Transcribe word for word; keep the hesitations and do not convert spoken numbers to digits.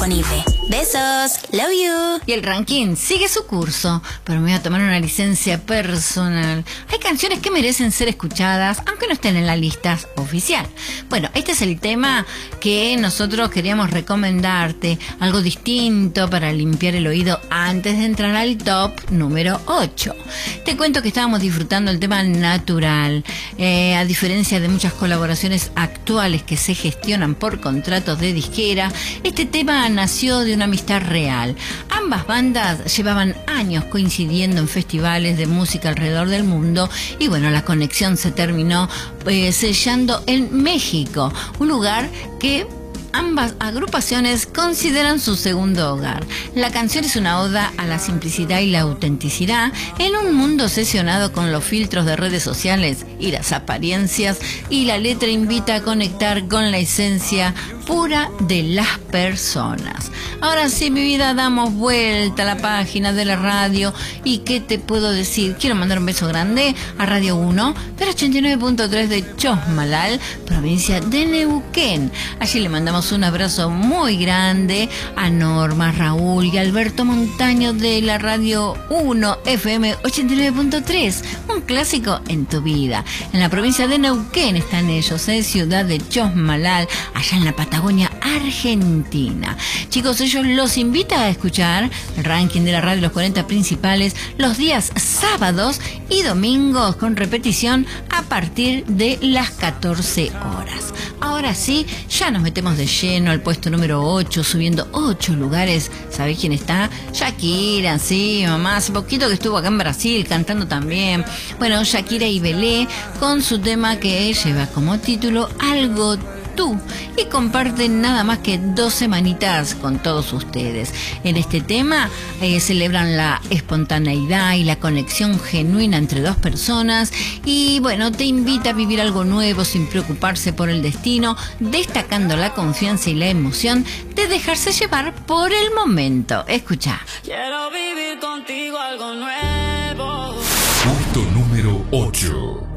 disponible. Besos, love you. Y el ranking sigue su curso, pero me voy a tomar una licencia personal. Hay canciones que merecen ser escuchadas, aunque no estén en la lista oficial. Bueno, este es el tema que nosotros queríamos recomendarte, algo distinto para limpiar el oído antes de entrar al top número ocho. Te cuento que estábamos disfrutando el tema natural, eh, a diferencia de muchas colaboraciones actuales que se gestionan por contratos de disquera. Este tema nació de una amistad real. Ambas bandas llevaban años coincidiendo en festivales de música alrededor del mundo y bueno, la conexión se terminó eh, sellando en México, un lugar que ambas agrupaciones consideran su segundo hogar. La canción es una oda a la simplicidad y la autenticidad en un mundo obsesionado con los filtros de redes sociales y las apariencias, y la letra invita a conectar con la esencia pura de las personas. Ahora sí, mi vida, damos vuelta a la página de la radio. ¿Y qué te puedo decir? Quiero mandar un beso grande a Radio uno del ochenta y nueve punto tres de Chosmalal, provincia de Neuquén. Allí le mandamos un abrazo muy grande a Norma, Raúl y Alberto Montaño de la Radio uno F M ochenta y nueve punto tres, un clásico en tu vida. En la provincia de Neuquén están ellos, en ciudad de Chosmalal, allá en la Patagonia Argentina. Chicos, ellos los invitan a escuchar el ranking de la radio, los cuarenta principales, los días sábados y domingos, con repetición a partir de las catorce horas. Ahora sí, ya nos metemos de lleno al puesto número ocho, subiendo ocho lugares. ¿Sabés quién está? Shakira, sí, mamá, hace poquito que estuvo acá en Brasil cantando también. Bueno, Shakira y Belé con su tema que lleva como título Algo Tú, y comparten nada más que dos semanitas con todos ustedes. En este tema eh, celebran la espontaneidad y la conexión genuina entre dos personas, y bueno, te invita a vivir algo nuevo sin preocuparse por el destino, destacando la confianza y la emoción de dejarse llevar por el momento. Escucha. Quiero vivir contigo algo nuevo. Punto número ocho.